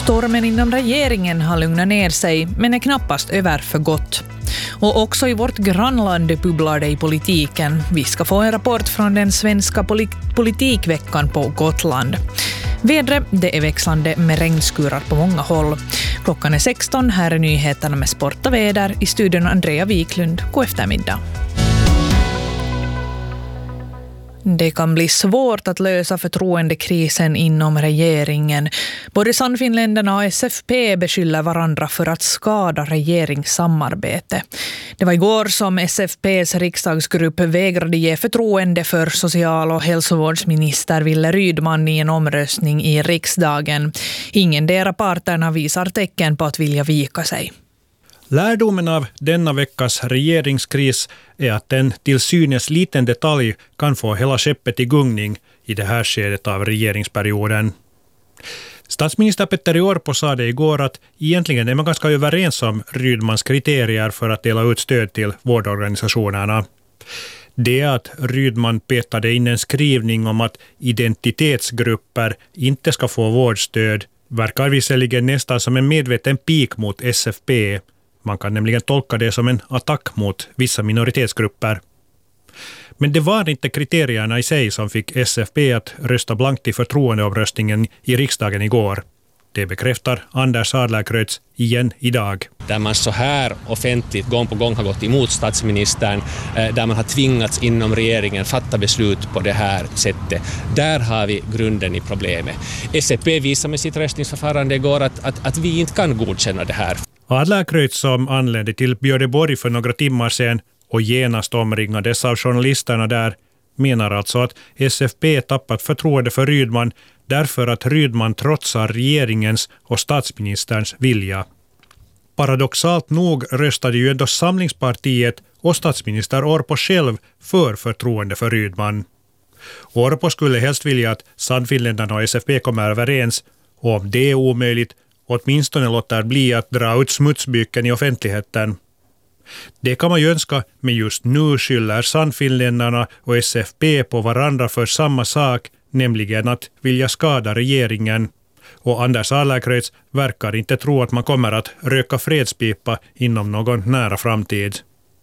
Stormen inom regeringen har lugnat ner sig, men är knappast över för gott. Och också i vårt grannland bubblar det i politiken. Vi ska få en rapport från den svenska politikveckan på Gotland. Vädret, det är växlande med regnskurar på många håll. Klockan är 16, här är nyheterna med sport och väder. I studion Andrea Wiklund, god eftermiddag. Det kan bli svårt att lösa förtroendekrisen inom regeringen. Både Sannfinländarna och SFP beskyller varandra för att skada regeringssamarbete. Det var igår som SFPs riksdagsgrupp vägrade ge förtroende för social- och hälsovårdsminister Wille Rydman i en omröstning i riksdagen. Ingendera parterna visar tecken på att vilja vika sig. Lärdomen av denna veckas regeringskris är att en till synes liten detalj kan få hela skeppet i gungning i det här skedet av regeringsperioden. Statsminister Petteri Orpo sa det igår att egentligen är man ganska överens om Rydmans kriterier för att dela ut stöd till vårdorganisationerna. Det är att Rydman petade in en skrivning om att identitetsgrupper inte ska få vårdstöd verkar visserligen nästan som en medveten pik mot SFP. Man kan nämligen tolka det som en attack mot vissa minoritetsgrupper. Men det var inte kriterierna i sig som fick SFP att rösta blankt i förtroendeomröstningen i riksdagen igår. Det bekräftar Anders Adlercreutz igen idag. Där man så här offentligt gång på gång har gått emot statsministern, där man har tvingats inom regeringen fatta beslut på det här sättet. Där har vi grunden i problemet. SFP visar med sitt röstningsförfarande igår att vi inte kan godkänna det här. Adlercreutz, som anlände till Björneborg för några timmar sedan och genast omringades av journalisterna där, menar alltså att SFP tappat förtroende för Rydman därför att Rydman trotsar regeringens och statsministerns vilja. Paradoxalt nog röstade ju ändå Samlingspartiet och statsminister Orpo själv för förtroende för Rydman. Orpo skulle helst vilja att Sannfinländarna och SFP kommer överens, och om det är omöjligt åtminstone låter bli att dra ut smutsbyken i offentligheten. Det kan man ju önska, men just nu skyller Sannfinländarna och SFP på varandra för samma sak, nämligen att vilja skada regeringen. Och Anders Adlercreutz verkar inte tro att man kommer att röka fredspipa inom någon nära framtid.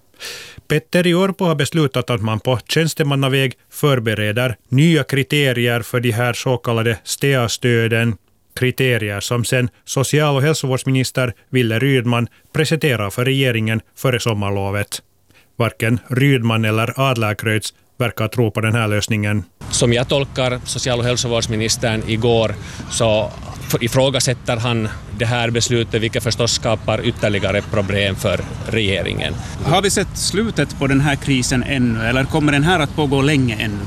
Petteri Orpo har beslutat att man på tjänstemannaväg förbereder nya kriterier för de här så kallade STEA-stöden. Kriterier som sen social- och hälsovårdsminister Wille Rydman presenterar för regeringen före sommarlovet. Varken Rydman eller Adlercreutz verkar tro på den här lösningen. Som jag tolkar social- och hälsovårdsministern igår så ifrågasätter han det här beslutet, vilket förstås skapar ytterligare problem för regeringen. Har vi sett slutet på den här krisen ännu, eller kommer den här att pågå länge ännu?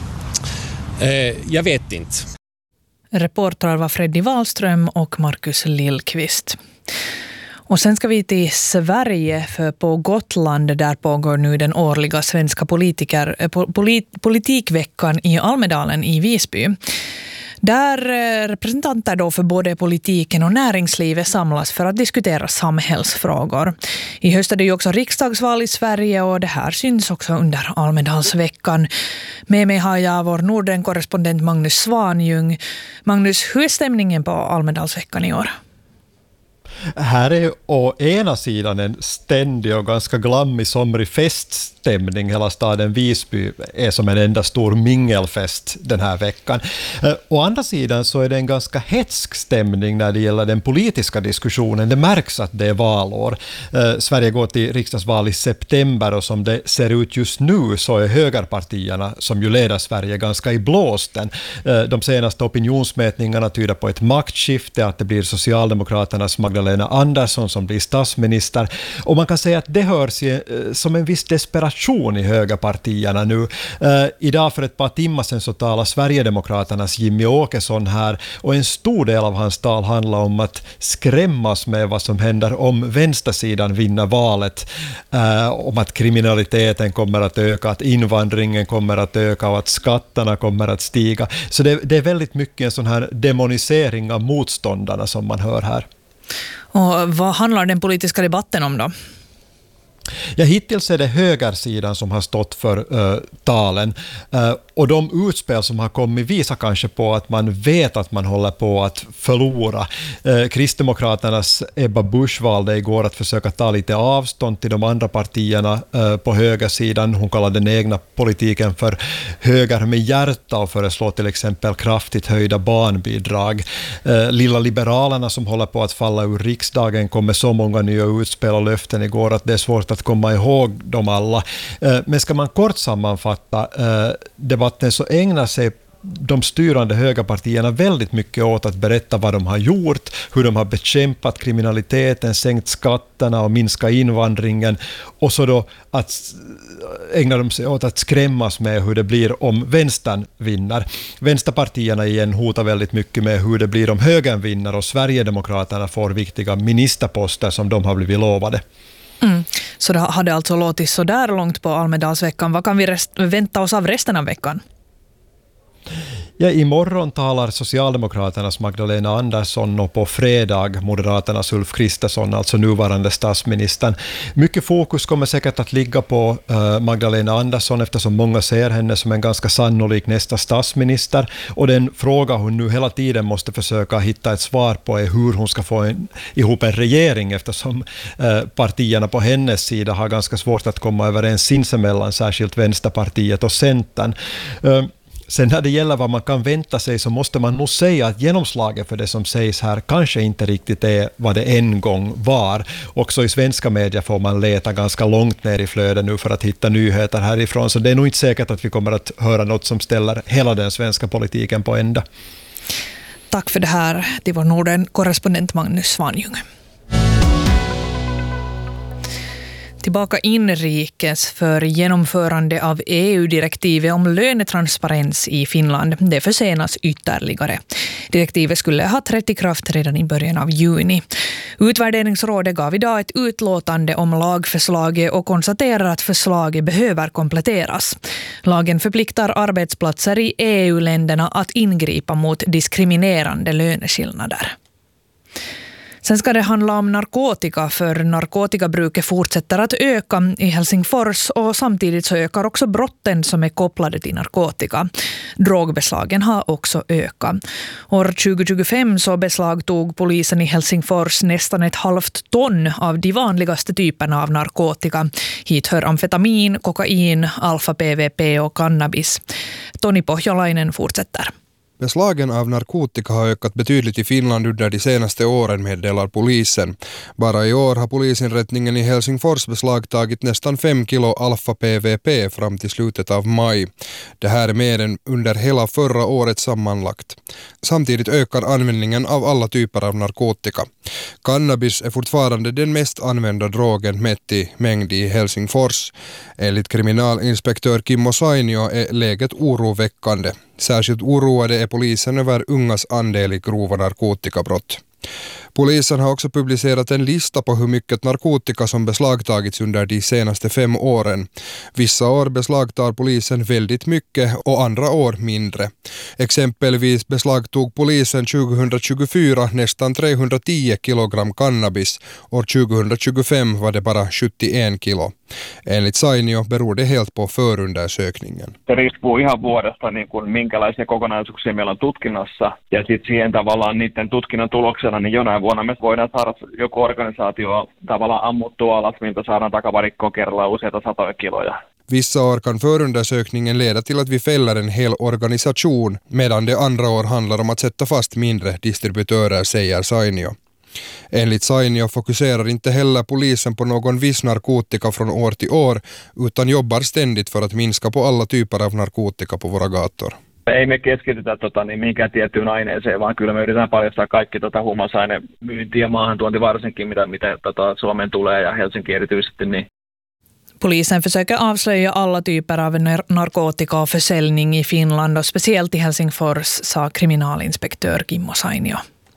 Jag vet inte. Reportrar var Freddy Wallström och Markus Lillqvist. Och sen ska vi till Sverige, för på Gotland där pågår nu den årliga svenska politikveckan i Almedalen i Visby. Där representanter då för både politiken och näringslivet samlas för att diskutera samhällsfrågor. I höst är det ju också riksdagsval i Sverige och det här syns också under Almedalsveckan. Med mig har jag vår Norden-korrespondent Magnus Svanjung. Magnus, hur är stämningen på Almedalsveckan i år? Här är å ena sidan en ständig och ganska glammig somrig feststämning. Hela staden Visby är som en enda stor mingelfest den här veckan. Å andra sidan så är det en ganska hetsk stämning när det gäller den politiska diskussionen. Det märks att det är valår. Sverige går till riksdagsval i september och som det ser ut just nu så är högerpartierna som ju leder Sverige ganska i blåsten. De senaste opinionsmätningarna tyder på ett maktskifte, att det blir Socialdemokraternas Magdalena Andersson som blir statsminister. Och man kan säga att det hörs som en viss desperation i högerpartierna nu. Idag för ett par timmar sedan så talar Sverigedemokraternas Jimmy Åkesson här, och en stor del av hans tal handlar om att skrämmas med vad som händer om vänstersidan vinner valet. Om att kriminaliteten kommer att öka, att invandringen kommer att öka och att skatterna kommer att stiga. Så det är väldigt mycket en sån här demonisering av motståndarna som man hör här. Och vad handlar den politiska debatten om då? Ja, hittills är det högersidan som har stått för talen. Och de utspel som har kommit visar kanske på att man vet att man håller på att förlora. Kristdemokraternas Ebba Busch valde igår att försöka ta lite avstånd till de andra partierna på högersidan. Hon kallar den egna politiken för höger med hjärta och föreslår till exempel kraftigt höjda barnbidrag. Lilla Liberalerna som håller på att falla ur riksdagen kom med så många nya utspel och löften igår att det är svårt att komma ihåg dem alla. Men ska man kort sammanfatta debatten så ägnar sig de styrande högerpartierna väldigt mycket åt att berätta vad de har gjort, hur de har bekämpat kriminaliteten, sänkt skatterna och minskat invandringen, och så då att ägnar de sig åt att skrämmas med hur det blir om vänstern vinner. Vänsterpartierna igen hotar väldigt mycket med hur det blir om högern vinner och Sverigedemokraterna får viktiga ministerposter som de har blivit lovade. Så det hade alltså låtit så där långt på Almedalsveckan. Vad kan vi vänta oss av resten av veckan? Ja, imorgon talar Socialdemokraternas Magdalena Andersson och på fredag Moderaternas Ulf Kristersson, alltså nuvarande statsministern. Mycket fokus kommer säkert att ligga på Magdalena Andersson eftersom många ser henne som en ganska sannolik nästa statsminister. Och den fråga hon nu hela tiden måste försöka hitta ett svar på är hur hon ska få ihop en regering eftersom partierna på hennes sida har ganska svårt att komma överens sinsemellan, särskilt Vänsterpartiet och Centern. Sen när det gäller vad man kan vänta sig så måste man nog säga att genomslaget för det som sägs här kanske inte riktigt är vad det en gång var. Också i svenska medier får man leta ganska långt ner i flödet nu för att hitta nyheter härifrån, så det är nog inte säkert att vi kommer att höra något som ställer hela den svenska politiken på ända. Tack för det här till vår Norden-korrespondent Magnus Svanjung. Tillbaka inrikes för genomförande av EU-direktivet om lönetransparens i Finland. Det försenas ytterligare. Direktivet skulle ha trätt i kraft redan i början av juni. Utvärderingsrådet gav idag ett utlåtande om lagförslaget och konstaterar att förslaget behöver kompletteras. Lagen förpliktar arbetsplatser i EU-länderna att ingripa mot diskriminerande löneskillnader. Sen ska det handla om narkotika, för narkotikabruket fortsätter att öka i Helsingfors och samtidigt så ökar också brotten som är kopplade till narkotika. Drogbeslagen har också ökat. År 2025 så beslagtog polisen i Helsingfors nästan 1,5 ton av de vanligaste typerna av narkotika. Hit hör amfetamin, kokain, alfa-PVP och cannabis. Toni Pohjolainen fortsätter. Beslagen av narkotika har ökat betydligt i Finland under de senaste åren, meddelar polisen. Bara i år har polisinrättningen i Helsingfors beslagtagit nästan 5 kilo alfa-PVP fram till slutet av maj. Det här är mer än under hela förra året sammanlagt. Samtidigt ökar användningen av alla typer av narkotika. Cannabis är fortfarande den mest använda drogen mätt i mängd i Helsingfors. Enligt kriminalinspektör Kimmo Sainio är läget oroväckande. Särskilt oroade är polisen över ungas andel i grova narkotikabrott. Polisen har också publicerat en lista på hur mycket narkotika som beslagtagits under de senaste 5 åren. Vissa år beslagtar polisen väldigt mycket och andra år mindre. Exempelvis beslagtog polisen 2024 nästan 310 kilogram cannabis. År 2025 var det bara 71 kilo. Enligt Sainio beror det helt på förundersökningen. Se riippuu ihan vuodesta, niin kuin minkälaisia kokonaisuuksia meillä on tutkinnassa. Ja sitten siihen tavallaan niiden tutkinnan tuloksena, niin jonain vuonna me voidaan saada joku organisaatio tavallaan ammuttua alas, miltä saadaan takavarikkoon kerralla useita satoja kiloja. Vissa år kan förundersökningen leda till att vi fäller en hel organisation, medan det andra år handlar om att sätta fast mindre distributörer, säger Sainio. Enligt Sainio fokuserar inte heller polisen på någon viss narkotika från år till år, utan jobbar ständigt för att minska på alla typer av narkotika på våra gator. Ei me keskitytä mihinkään tiettyyn aineeseen, vaan kyllä me yritetään paljastaa kaikki huumausainemyynti ja maahantuonti varsinkin, mitä Suomeen tulee ja Helsinki erityisesti. Niin. Polisen försöker avslöja alla typer av narkotika och försäljning i Finland och speciellt i Helsingfors, sa kriminalinspektör Kimmo Sainio.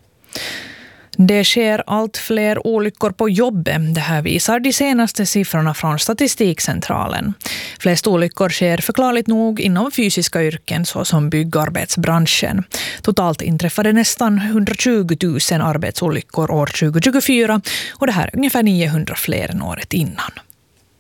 Det sker allt fler olyckor på jobbet. Det här visar de senaste siffrorna från Statistikcentralen. Flest olyckor sker förklarligt nog inom fysiska yrken såsom byggarbetsbranschen. Totalt inträffade nästan 120 000 arbetsolyckor år 2024 och det här är ungefär 900 fler än året innan.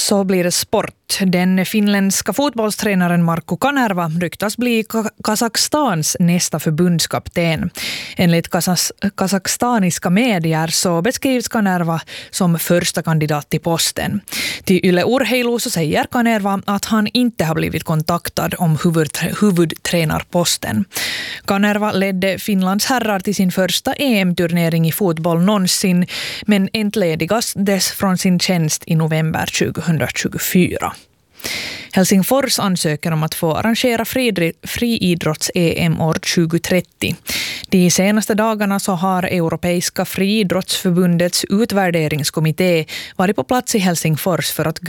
Så blir det sport. Den finländska fotbollstränaren Markku Kanerva ryktas bli Kazakstans nästa förbundskapten. Enligt kazakstaniska medier så beskrivs Kanerva som första kandidat till posten. Till Yle Urheilu så säger Kanerva att han inte har blivit kontaktad om huvudtränarposten. Kanerva ledde Finlands herrar till sin första EM-turnering i fotboll någonsin, men entledigades från sin tjänst i november 2024. Helsingfors ansöker om att få arrangera friidrotts-EM år 2030. De senaste dagarna så har Europeiska friidrottsförbundets utvärderingskommitté varit på plats i Helsingfors för att